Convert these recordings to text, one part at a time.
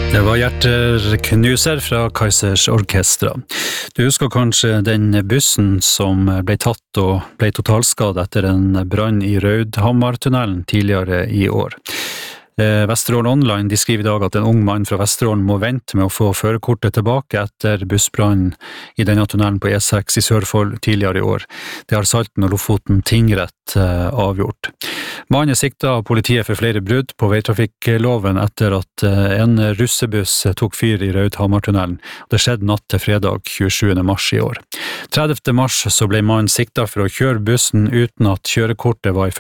Det var hjerteknuser fra Kaizers Orkestra. Du husker kanskje den bussen som ble tatt og ble totalskadet etter en brann i Rødhammartunnelen tidligere i år. Vesterålen Online de skriver i dag at en ung mann fra Vesterålen må vente med å få førerkortet tilbake etter bussbrannen i denne tunnelen på E6 i Sørfold tidligere i år. Det har Salten og Lofoten tingrett avgjort. Mannen siktet av politiet for flere brudd på veitrafikkloven etter at en russebuss tok fyr i Rødhammartunnelen. Det skjedde natt til fredag 27. mars i år. 30. mars så ble mannen siktet for å kjøre bussen uten at kjøretøyet var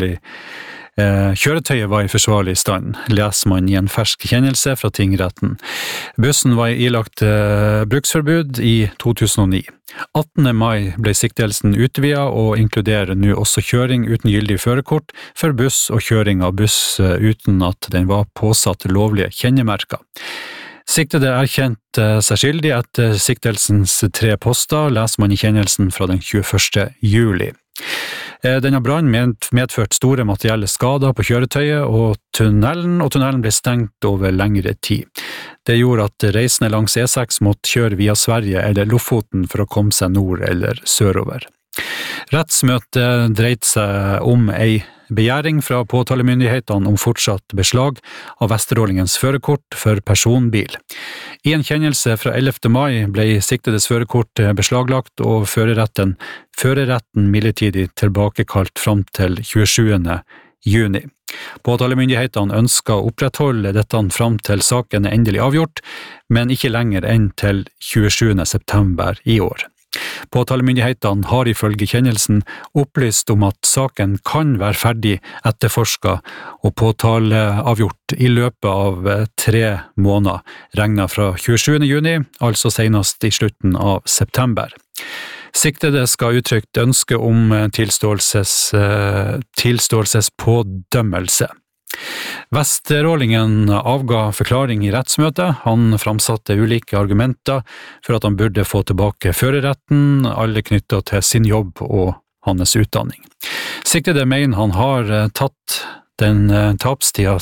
i forsvarlig stand, leser man i en fersk kjennelse fra tingretten. Bussen var ilagt bruksforbud i 2009. 18. mai ble siktelsen utvidet og inkluderer nå også kjøring uten gyldig førerkort for buss og kjøring av buss uten at den var påsatt lovlige kjennemerker. Siktede erkjente seg skyldig etter siktelsens 3 poster, leser man i kjennelsen fra den 21. juli. Denne brannen medførte store materielle skader på kjøretøyet og tunnelen ble stengt over lengre tid. Det gjorde at reisende langs E6 måtte kjøre via Sverige eller Lofoten for å komme seg nord eller sørover. Rettsmøtet dreide seg om en begjæring fra påtalemyndighetene om fortsatt beslag av vesterålingens førerkort for personbil. I en kjennelse fra 11. mai ble siktedes førerkort beslaglagt og førerretten midlertidig tilbakekalt fram til 27. juni. Påtalemyndighetene ønsker å opprettholde dette fram til saken er endelig avgjort, men ikke lenger enn til 27. september i år. Påtalemyndighetene har ifølge kjennelsen opplyst om at saken kan være ferdig etterforsket og påtaleavgjort i løpet av 3 måneder, regnet fra 27. juni, altså senest i slutten av september. Siktede skal uttrykt ønske om tilståelsespodømmelse. Vesterålingen avga forklaring i rettsmøtet. Han framsatte ulike argumenter for at han burde få tilbake førerretten, alle knyttet til sin jobb og hans utdanning. Siktede mener han har tatt den tapstida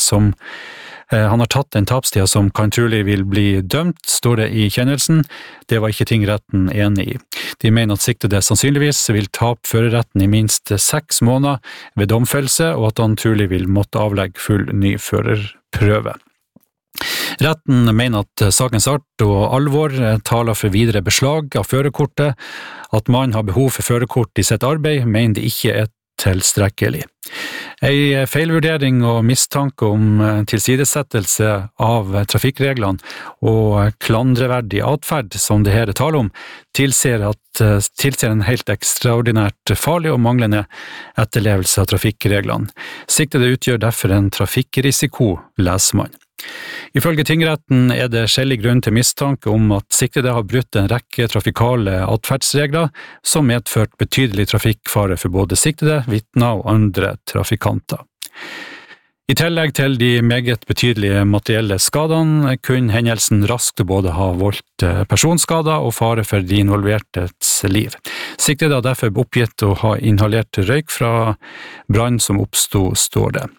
som kan trolig vil bli dømt, står det i kjennelsen. Det var ikke tingretten enig i. De mener at siktede sannsynligvis vil tape førerretten i minst 6 måneder ved domfellelse, og at han trolig vil måtte avlegge full ny førerprøve. Retten mener at sakens art og alvor taler for videre beslag av førerkortet. At man har behov for førerkort i sitt arbeid, mener de ikke er tilstrekkelig. En feilvurdering og mistanke om tilsidesettelse av trafikkreglene og klandreverdig atferd, som det her er tale om, tilsier en helt ekstraordinært farlig og manglende etterlevelse av trafikkreglene. Siktede utgjør derfor en trafikkrisiko, leser man. Ifølge tingretten er det skjellig grunn til mistanke om at siktede har brutt en rekke trafikale atferdsregler som medført betydelig trafikkfare for både siktede, vitner og andre trafikanter. I tillegg til de meget betydelige materielle skadene kunne hendelsen raskt både ha voldt personskader og fare for de involvertes liv. Siktede har derfor oppgitt å ha inhalert røyk fra brann som oppstod, står det.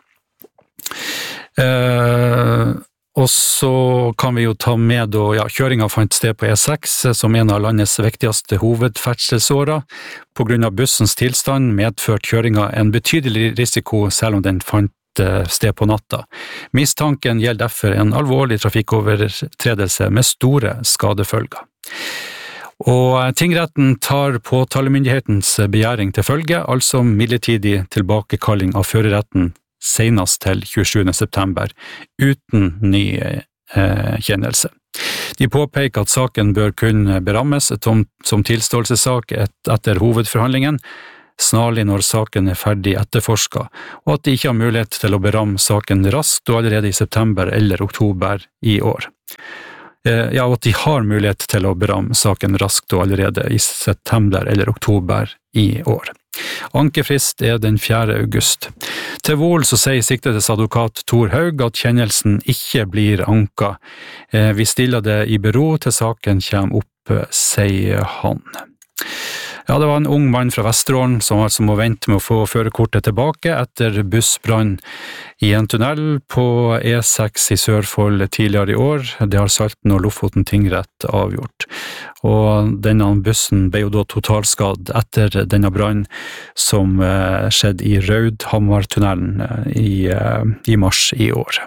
Og så kan vi jo ta med kjøringen fant sted på E6 som en av landets viktigste hovedferdselsårer. På grunn av bussens tilstand medførte kjøringen en betydelig risiko selv om den fant sted på natta. Mistanken gjelder derfor en alvorlig trafikkovertredelse med store skadefølger. Og tingretten tar påtalemyndighetens begjæring til følge, altså midlertidig tilbakekalling av førerretten senest til 27. september, uten ny kjennelse. De påpeker at saken bør kunne berammes som tilståelsessak etter hovedforhandlingen, snarlig når saken er ferdig etterforsket, og at de ikke har mulighet til å beramme saken raskt og allerede i september eller oktober i år. Og at de har mulighet til å beramme saken raskt og allerede i september eller oktober i år. Ankefrist er den 4. august. Til Vol så sier siktedes advokat Tor Haug at kjennelsen ikke blir anka. Vi stiller det i bero til saken kommer opp, sier han. Ja, det var en ung mann fra Vesterålen som altså må vente med å få førerkortet tilbake etter bussbrann i en tunnel på E6 i Sørfold tidligere i år. Det har Salten og Lofoten tingrett avgjort. Og denne bussen ble jo da totalskadd etter denne brannen som skjedde i Raudhammartunnelen i mars i år.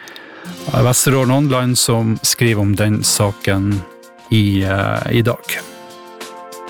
Vesterålen Online som skriver om den saken i dag.